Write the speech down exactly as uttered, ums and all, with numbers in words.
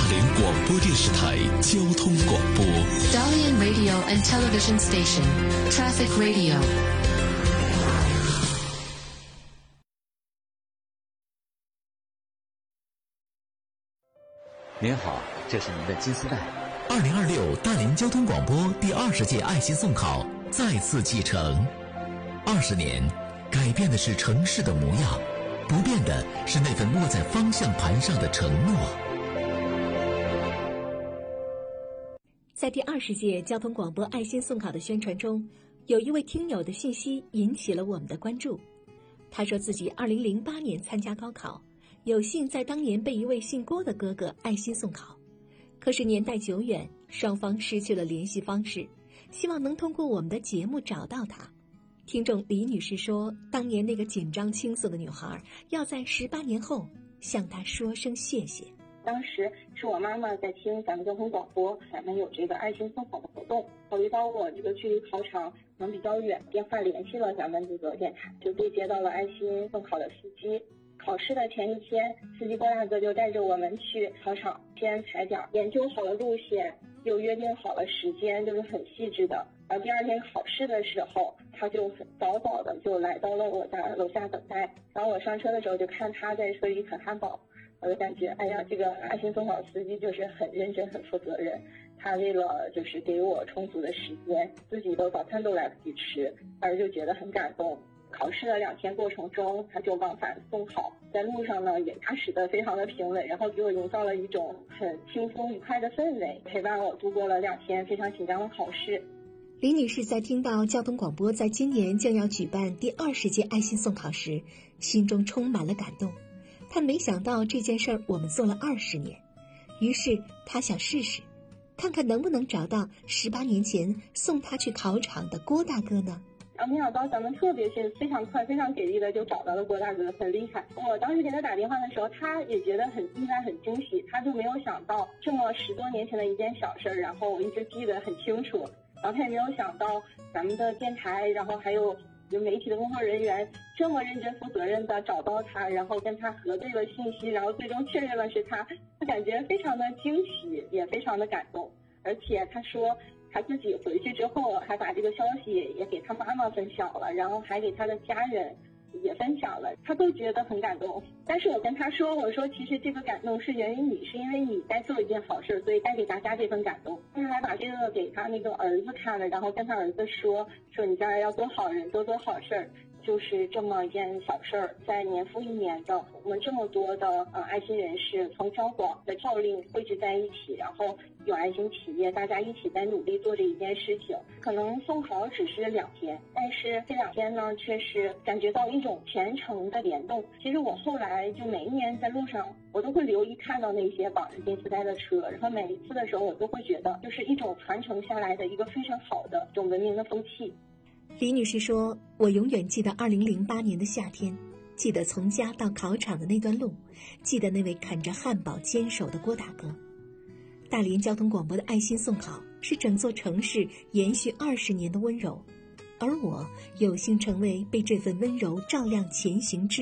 连广播电视台交通广播 Dalian Radio and Television Station Traffic Radio。 您好，这是您的金丝带。 二零二六大连交通广播第二十届爱心送考再次启程。二十年，改变的是城市的模样，不变的是那份握在方向盘上的承诺。 在第二十届交通广播爱心送考的宣传中，有一位听友的信息引起了我们的关注。他说自己二零零八年参加高考，有幸在当年被一位姓郭的哥哥爱心送考，可是年代久远，双方失去了联系方式，希望能通过我们的节目找到他。听众李女士说，当年那个紧张轻松的女孩，要在十八年后向她说声谢谢。 当时是我妈妈在听咱们交通广播，咱们有这个爱心送考的活动，考虑到我这个距离考场可能比较远，电话联系了咱们这个电台，就对接到了爱心送考的司机。考试的前一天，司机郭大哥就带着我们去考场，先踩点，研究好了路线，又约定好了时间，就是很细致的。然后第二天考试的时候，他就很早早的就来到了我家楼下等待。然后我上车的时候就看他在车里啃汉堡，我就感觉，哎呀，这个爱心送考司机就是很认真、很负责任。他为了就是给我充足的时间，自己的早餐都来不及吃，而就觉得很感动。考试的两天过程中，他就往返送考，在路上呢也驾驶得非常的平稳，然后给我营造了一种很轻松愉快的氛围，陪伴我度过了两天非常紧张的考试。 李女士在听到交通广播在今年将要举办第二十届爱心送考时，心中充满了感动。她没想到这件事儿我们做了二十年，于是她想试试，看看能不能找到十八年前送她去考场的郭大哥呢？ 然后没想到咱们特别是非常快非常给力的就找到了郭大哥，很厉害。我当时给他打电话的时候，他也觉得很意外很惊喜，他就没有想到这么十多年前的一件小事儿，然后我一直记得很清楚。然后他也没有想到咱们的电台，然后还有有媒体的工作人员这么认真负责任的找到他，然后跟他核对了信息，然后最终确认了是他，他感觉非常的惊喜，也非常的感动。而且他说他自己回去之后还把这个消息也给他妈妈分享了，然后还给他的家人也分享了，他都觉得很感动。但是我跟他说，我说其实这个感动是源于你，是因为你在做一件好事，所以带给大家这份感动。他还把这个给他那个儿子看了，然后跟他儿子说说你将来要做好人，多做好事儿。就是这么一件小事儿，在年复一年的我们这么多的呃爱心人士从小广的号令汇聚在一起，然后有爱心企业，大家一起在努力做这一件事情。可能送考只是两天，但是这两天呢，却是感觉到一种全程的联动。其实我后来就每一年在路上，我都会留意看到那些绑着金丝带的车，然后每一次的时候，我都会觉得就是一种传承下来的一个非常好的一种文明的风气。 李女士说，我永远记得二零零八年的夏天，记得从家到考场的那段路，记得那位啃着汉堡坚守的郭大哥。大连交通广播的爱心送考是整座城市延续二十年的温柔，而我有幸成为被这份温柔照亮前行之